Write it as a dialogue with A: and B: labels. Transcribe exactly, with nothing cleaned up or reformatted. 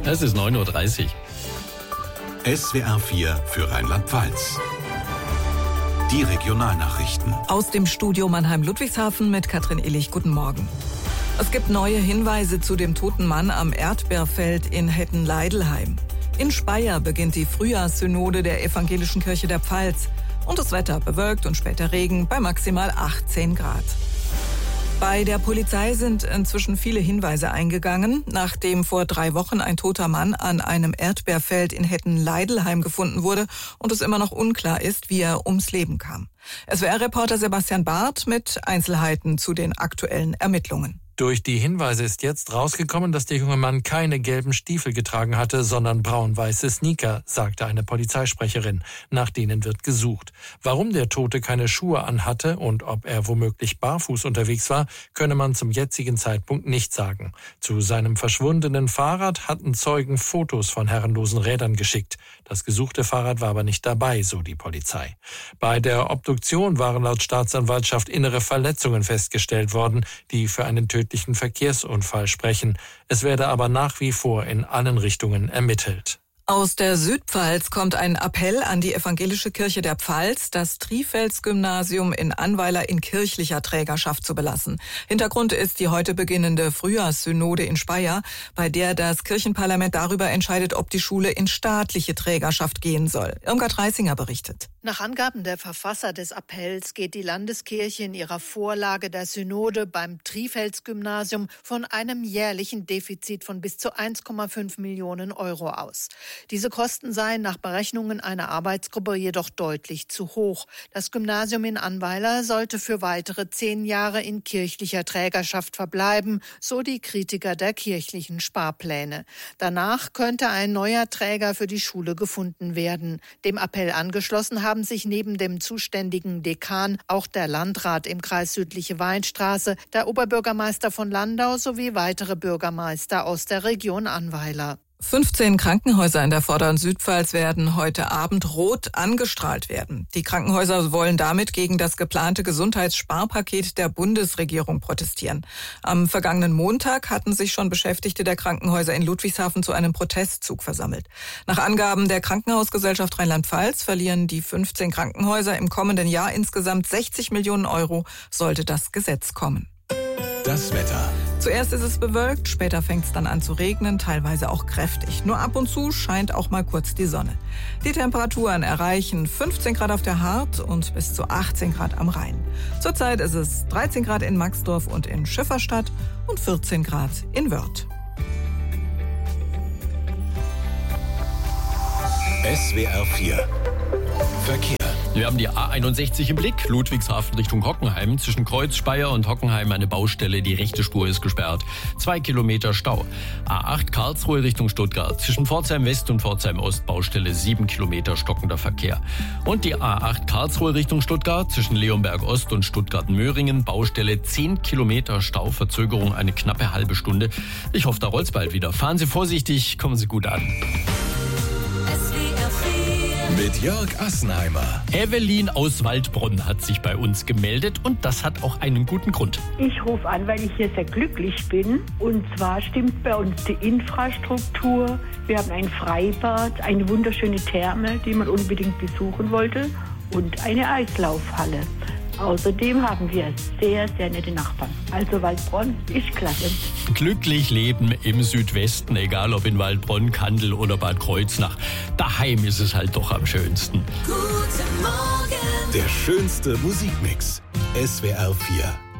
A: Es ist neun Uhr dreißig.
B: S W R vier für Rheinland-Pfalz. Die Regionalnachrichten.
C: Aus dem Studio Mannheim-Ludwigshafen mit Katrin Illich. Guten Morgen. Es gibt neue Hinweise zu dem toten Mann am Erdbeerfeld in Hetten-Leidelheim. In Speyer beginnt die Frühjahrssynode der Evangelischen Kirche der Pfalz. Und das Wetter bewölkt und später Regen bei maximal achtzehn Grad. Bei der Polizei sind inzwischen viele Hinweise eingegangen, nachdem vor drei Wochen ein toter Mann an einem Erdbeerfeld in Hetten-Leidelheim gefunden wurde und es immer noch unklar ist, wie er ums Leben kam. S W R-Reporter Sebastian Barth mit Einzelheiten zu den aktuellen Ermittlungen.
D: Durch die Hinweise ist jetzt rausgekommen, dass der junge Mann keine gelben Stiefel getragen hatte, sondern braun-weiße Sneaker, sagte eine Polizeisprecherin. Nach denen wird gesucht. Warum der Tote keine Schuhe anhatte und ob er womöglich barfuß unterwegs war, könne man zum jetzigen Zeitpunkt nicht sagen. Zu seinem verschwundenen Fahrrad hatten Zeugen Fotos von herrenlosen Rädern geschickt. Das gesuchte Fahrrad war aber nicht dabei, so die Polizei. Bei der Obduktion waren laut Staatsanwaltschaft innere Verletzungen festgestellt worden, die für einen tödlichen Verkehrsunfall sprechen. Es werde aber nach wie vor in allen Richtungen ermittelt.
C: Aus der Südpfalz kommt ein Appell an die Evangelische Kirche der Pfalz, das Trifels-Gymnasium in Annweiler in kirchlicher Trägerschaft zu belassen. Hintergrund ist die heute beginnende Frühjahrssynode in Speyer, bei der das Kirchenparlament darüber entscheidet, ob die Schule in staatliche Trägerschaft gehen soll. Irmgard Reisinger berichtet.
E: Nach Angaben der Verfasser des Appells geht die Landeskirche in ihrer Vorlage der Synode beim Trifels-Gymnasium von einem jährlichen Defizit von bis zu eins Komma fünf Millionen Euro aus. Diese Kosten seien nach Berechnungen einer Arbeitsgruppe jedoch deutlich zu hoch. Das Gymnasium in Annweiler sollte für weitere zehn Jahre in kirchlicher Trägerschaft verbleiben, so die Kritiker der kirchlichen Sparpläne. Danach könnte ein neuer Träger für die Schule gefunden werden. Dem Appell angeschlossen haben sich neben dem zuständigen Dekan auch der Landrat im Kreis Südliche Weinstraße, der Oberbürgermeister von Landau sowie weitere Bürgermeister aus der Region Annweiler.
C: fünfzehn Krankenhäuser in der vorderen Südpfalz werden heute Abend rot angestrahlt werden. Die Krankenhäuser wollen damit gegen das geplante Gesundheitssparpaket der Bundesregierung protestieren. Am vergangenen Montag hatten sich schon Beschäftigte der Krankenhäuser in Ludwigshafen zu einem Protestzug versammelt. Nach Angaben der Krankenhausgesellschaft Rheinland-Pfalz verlieren die fünfzehn Krankenhäuser im kommenden Jahr insgesamt sechzig Millionen Euro, sollte das Gesetz kommen.
B: Das Wetter.
C: Zuerst ist es bewölkt, später fängt es dann an zu regnen, teilweise auch kräftig. Nur ab und zu scheint auch mal kurz die Sonne. Die Temperaturen erreichen fünfzehn Grad auf der Hart und bis zu achtzehn Grad am Rhein. Zurzeit ist es dreizehn Grad in Maxdorf und in Schifferstadt und vierzehn Grad in Wörth.
B: S W R vier Verkehr.
A: Wir haben die A einundsechzig im Blick, Ludwigshafen Richtung Hockenheim. Zwischen Kreuz, Speyer und Hockenheim eine Baustelle, die rechte Spur ist gesperrt. Zwei Kilometer Stau. A acht Karlsruhe Richtung Stuttgart. Zwischen Pforzheim West und Pforzheim Ost Baustelle, sieben Kilometer stockender Verkehr. Und die A acht Karlsruhe Richtung Stuttgart. Zwischen Leonberg Ost und Stuttgart-Möhringen Baustelle, zehn Kilometer Stau. Verzögerung eine knappe halbe Stunde. Ich hoffe, da rollt's bald wieder. Fahren Sie vorsichtig, kommen Sie gut an.
B: Mit Jörg Assenheimer.
A: Evelyn aus Waldbronn hat sich bei uns gemeldet und das hat auch einen guten Grund.
F: Ich rufe an, weil ich hier sehr glücklich bin. Und zwar stimmt bei uns die Infrastruktur. Wir haben ein Freibad, eine wunderschöne Therme, die man unbedingt besuchen wollte, und eine Eislaufhalle. Außerdem haben wir sehr, sehr nette Nachbarn. Also Waldbronn ist klasse.
A: Glücklich leben im Südwesten, egal ob in Waldbronn, Kandel oder Bad Kreuznach. Daheim ist es halt doch am schönsten.
B: Guten Morgen. Der schönste Musikmix. S W R vier.